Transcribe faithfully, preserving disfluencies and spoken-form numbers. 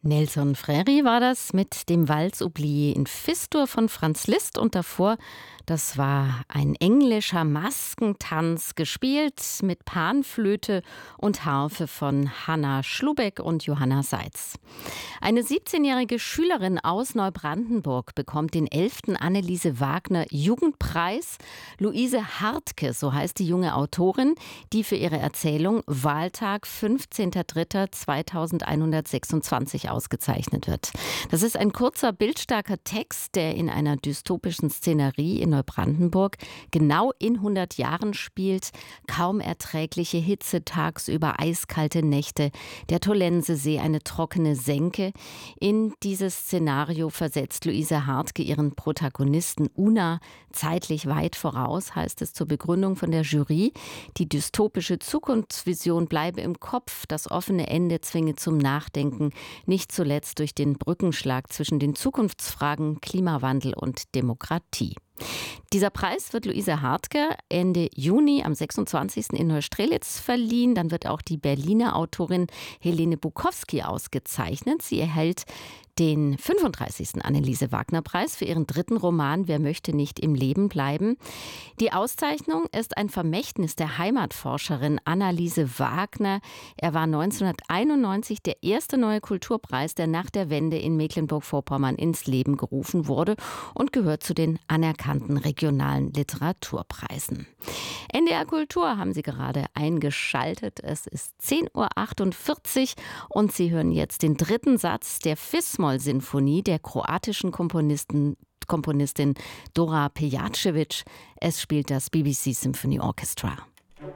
Nelson Freri war das mit dem Walz oublié in Fis-Dur von Franz Liszt und davor, das war ein englischer Maskentanz, gespielt mit Panflöte und Harfe von Hanna Schlubeck und Johanna Seitz. Eine siebzehnjährige Schülerin aus Neubrandenburg bekommt den elften Anneliese Wagner Jugendpreis. Luise Hartke, so heißt die junge Autorin, die für ihre Erzählung Wahltag fünfzehnter dritter zweitausendeinhundertsechsundzwanzig ausgezeichnet wird. Das ist ein kurzer, bildstarker Text, der in einer dystopischen Szenerie in Neubrandenburg genau in hundert Jahren spielt. Kaum erträgliche Hitze tagsüber, eiskalte Nächte, der Tollensesee, eine trockene Senke. In dieses Szenario versetzt Luise Hartke ihren Protagonisten Una zeitlich weit voraus, heißt es zur Begründung von der Jury. Die dystopische Zukunftsvision bleibe im Kopf, das offene Ende zwinge zum Nachdenken, nicht zuletzt durch den Brückenschlag zwischen den Zukunftsfragen Klimawandel und Demokratie. Dieser Preis wird Luise Hartke Ende Juni am sechsundzwanzigsten in Neustrelitz verliehen. Dann wird auch die Berliner Autorin Helene Bukowski ausgezeichnet. Sie erhält den fünfunddreißigsten Anneliese-Wagner-Preis für ihren dritten Roman Wer möchte nicht im Leben bleiben. Die Auszeichnung ist ein Vermächtnis der Heimatforscherin Anneliese Wagner. Er war neunzehnhunderteinundneunzig der erste neue Kulturpreis, der nach der Wende in Mecklenburg-Vorpommern ins Leben gerufen wurde und gehört zu den anerkannten regionalen Literaturpreisen. N D R Kultur haben Sie gerade eingeschaltet. Es ist zehn Uhr achtundvierzig und Sie hören jetzt den dritten Satz der Fis-Moll-Sinfonie der kroatischen Komponisten, Komponistin Dora Pejacevic. Es spielt das B B C Symphony Orchestra.